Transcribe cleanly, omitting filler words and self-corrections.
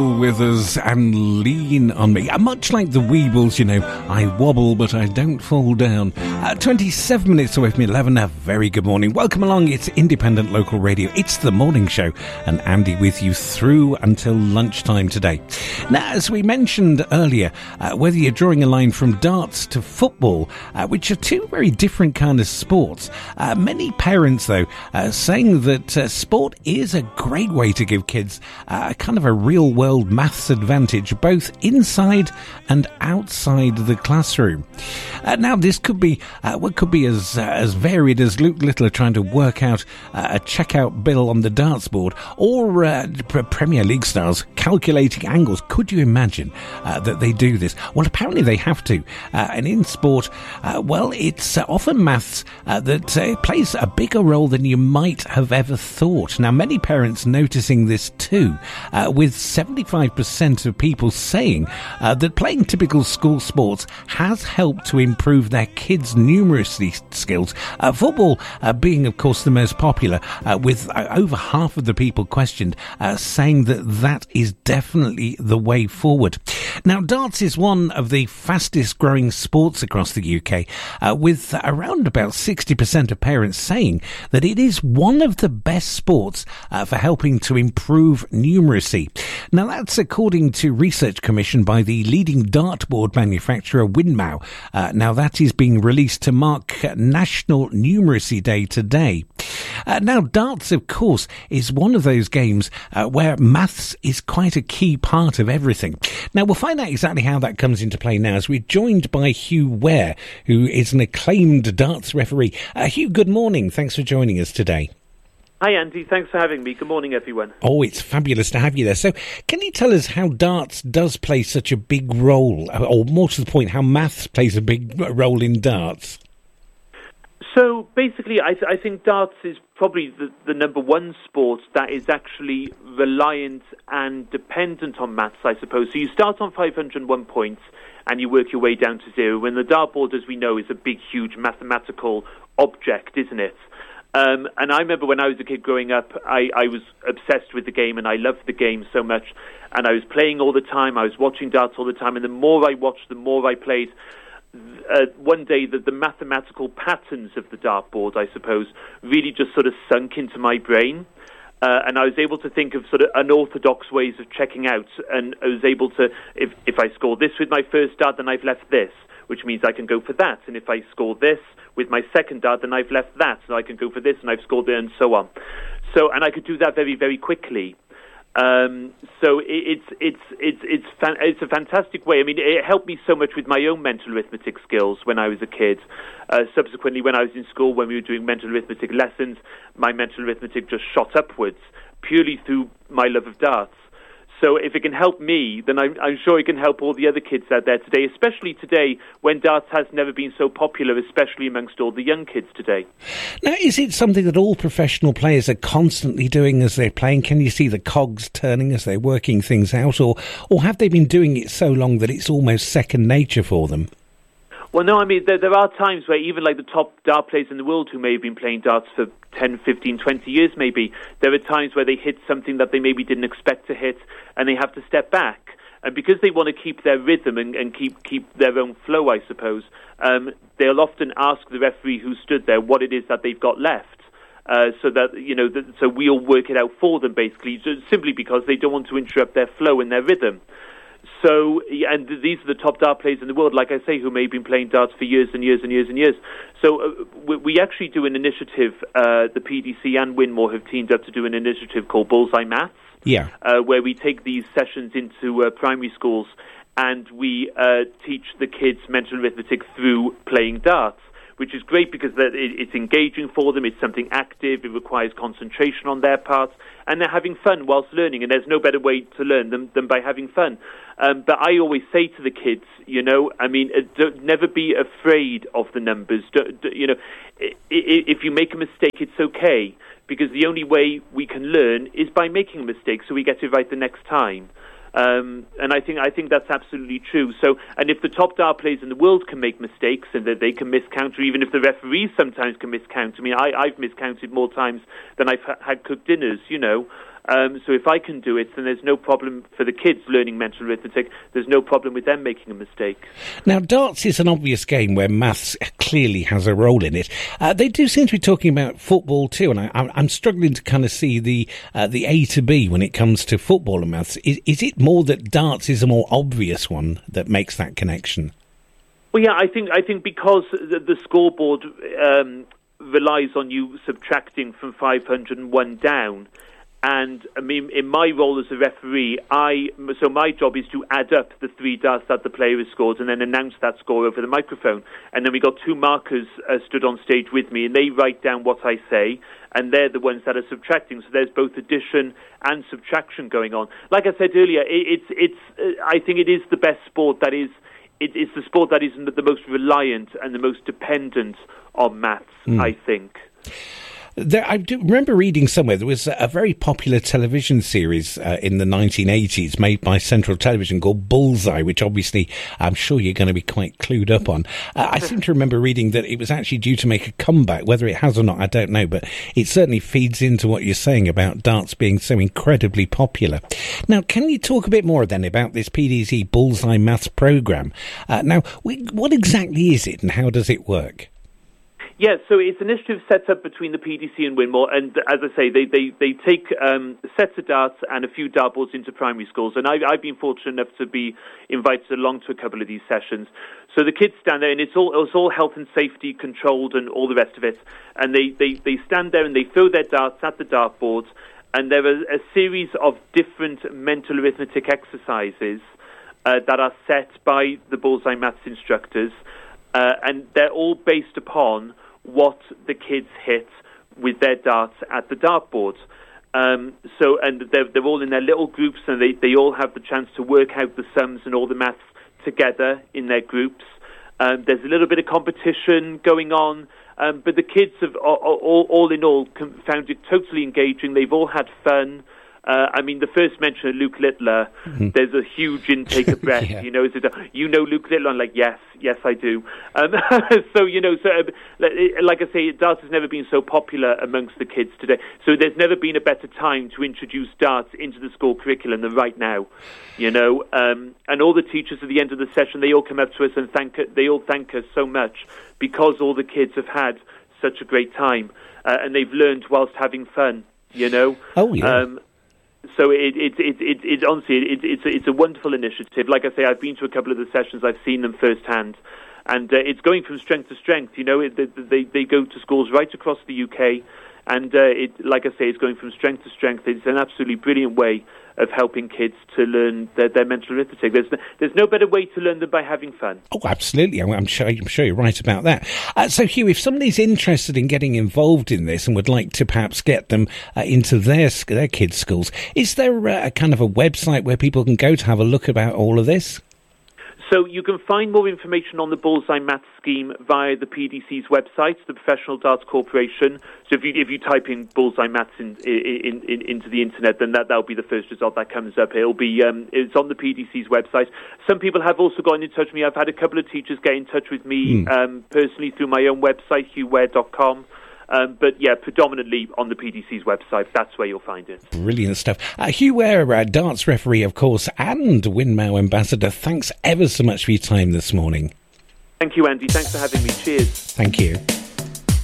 with us and lean on me. Much like the Weebles, I wobble but I don't fall down. 27 minutes away from 11. A very good morning. Welcome along. It's independent local radio. It's the morning show, and Andy with you through until lunchtime today. Now, as we mentioned earlier, whether you're drawing a line from darts to football, which are two very different kind of sports, many parents, though, saying that sport is a great way to give kids kind of a real-world maths advantage, both inside and outside the classroom. Now, this could be what could be as varied as Luke Littler trying to work out a checkout bill on the darts board, or Premier League stars calculating angles. Could you imagine that they do this? Well, apparently they have to. And in sport, it's often maths that plays a bigger role than you might have ever thought. Now, many parents noticing this too, with 75% of people saying that playing typical school sports has helped to improve their kids' numeracy skills. Football being, of course, the most popular, with over half of the people questioned saying that is definitely the way forward. Now, darts is one of the fastest growing sports across the UK, with around about 60% of parents saying that it is one of the best sports for helping to improve numeracy. Now, that's according to research commissioned by the leading dartboard manufacturer Winmow. Now, that is being released to mark National Numeracy Day today. Now, darts, of course, is one of those games where maths is quite a key part of everything. Now, we'll find out exactly how that comes into play now, as we're joined by Hugh Ware, who is an acclaimed darts referee. Hugh, good morning. Thanks for joining us today. Hi, Andy. Thanks for having me. Good morning, everyone. Oh, it's fabulous to have you there. So, can you tell us how darts does play such a big role, or more to the point, how maths plays a big role in darts? So, basically, I think darts is probably the number one sport that is actually reliant and dependent on maths, I suppose. So you start on 501 points and you work your way down to zero. When the dartboard, as we know, is a big, huge mathematical object, isn't it? And I remember when I was a kid growing up, I was obsessed with the game, and I loved the game so much. And I was playing all the time, I was watching darts all the time, and the more I watched, the more I played. One day, the mathematical patterns of the dartboard, I suppose, really just sort of sunk into my brain. And I was able to think of sort of unorthodox ways of checking out. And I was able to, if I score this with my first dart, then I've left this, which means I can go for that. And if I score this with my second dart, then I've left that, so I can go for this, and I've scored it, and so on. So, and I could do that very, very quickly. So it's a fantastic way. I mean, it helped me so much with my own mental arithmetic skills when I was a kid. Subsequently, when I was in school, when we were doing mental arithmetic lessons, my mental arithmetic just shot upwards purely through my love of darts. So if it can help me, then I'm sure it can help all the other kids out there today, especially today when darts has never been so popular, especially amongst all the young kids today. Now, is it something that all professional players are constantly doing as they're playing? Can you see the cogs turning as they're working things out, or have they been doing it so long that it's almost second nature for them? Well, no, I mean, there are times where even like the top dart players in the world who may have been playing darts for 10, 15, 20 years maybe, there are times where they hit something that they maybe didn't expect to hit, and they have to step back. And because they want to keep their rhythm and keep their own flow, I suppose, they'll often ask the referee who stood there what it is that they've got left. So that, so we'll work it out for them, basically, just simply because they don't want to interrupt their flow and their rhythm. So, and these are the top dart players in the world, like I say, who may have been playing darts for years and years and years and years. So we actually do an initiative, the PDC and Winmore have teamed up to do an initiative called Bullseye Maths, where we take these sessions into primary schools and we teach the kids mental arithmetic through playing darts, which is great because it's engaging for them, it's something active, it requires concentration on their part, and they're having fun whilst learning, and there's no better way to learn than by having fun. But I always say to the kids, never be afraid of the numbers. If you make a mistake, it's okay, because the only way we can learn is by making a mistake, so we get it right the next time. And I think that's absolutely true. So, and if the top dart players in the world can make mistakes and that they can miscount, or even if the referees sometimes can miscount. I mean, I've miscounted more times than I've had cooked dinners, So if I can do it, then there's no problem for the kids learning mental arithmetic. There's no problem with them making a mistake. Now, darts is an obvious game where maths clearly has a role in it. They do seem to be talking about football too, and I'm struggling to kind of see the A to B when it comes to football and maths. Is it more that darts is a more obvious one that makes that connection? Well, yeah, I think because the scoreboard relies on you subtracting from 501 down. And I mean, in my role as a referee, so my job is to add up the 3 darts that the player has scored and then announce that score over the microphone. And then we got 2 markers stood on stage with me, and they write down what I say, and they're the ones that are subtracting. So there's both addition and subtraction going on. Like I said earlier, I think it is the best sport that is. It's the sport that is the most reliant and the most dependent on maths, I think. I do remember reading somewhere there was a very popular television series in the 1980s made by Central Television called Bullseye, which obviously I'm sure you're going to be quite clued up on. I seem to remember reading that it was actually due to make a comeback. Whether it has or not, I don't know, but it certainly feeds into what you're saying about darts being so incredibly popular. Now, can you talk a bit more then about this PDC Bullseye Maths programme? Now, what exactly is it and how does it work? Yeah, so it's an initiative set up between the PDC and Winmore, and as I say, they take sets of darts and a few dartboards into primary schools, and I've been fortunate enough to be invited along to a couple of these sessions. So the kids stand there, and it's all health and safety controlled and all the rest of it, and they stand there and they throw their darts at the dartboards, and there are a series of different mental arithmetic exercises that are set by the Bullseye Maths instructors, and they're all based upon what the kids hit with their darts at the dartboard. And they're all in their little groups, and they all have the chance to work out the sums and all the maths together in their groups. There's a little bit of competition going on, but the kids have all in all found it totally engaging. They've all had fun. I mean, the first mention of Luke Littler, there's a huge intake of breath. Yeah. Is it Luke Littler? I'm like, yes, I do. So like I say, darts has never been so popular amongst the kids today. So there's never been a better time to introduce darts into the school curriculum than right now. And all the teachers at the end of the session, they all come up to us and thank us so much because all the kids have had such a great time and they've learned whilst having fun. Oh yeah. So it's a wonderful initiative. Like I say, I've been to a couple of the sessions. I've seen them firsthand, and it's going from strength to strength. They go to schools right across the UK, and like I say, it's going from strength to strength. It's an absolutely brilliant way of helping kids to learn their mental arithmetic. There's no better way to learn than by having fun. Oh, absolutely. I'm sure you're right about that. So, Hugh, if somebody's interested in getting involved in this and would like to perhaps get them into their kids' schools, is there a kind of a website where people can go to have a look about all of this? So you can find more information on the Bullseye Maths scheme via the PDC's website, the Professional Darts Corporation. So if you type in Bullseye Maths into the internet, then that'll be the first result that comes up. It'll be it's on the PDC's website. Some people have also gotten in touch with me. I've had a couple of teachers get in touch with me personally through my own website, hughware.com. But yeah, predominantly on the PDC's website. That's where you'll find it. Brilliant stuff. Hugh Ware, darts referee, of course, and Winmau ambassador. Thanks ever so much for your time this morning. Thank you, Andy. Thanks for having me. Cheers. Thank you.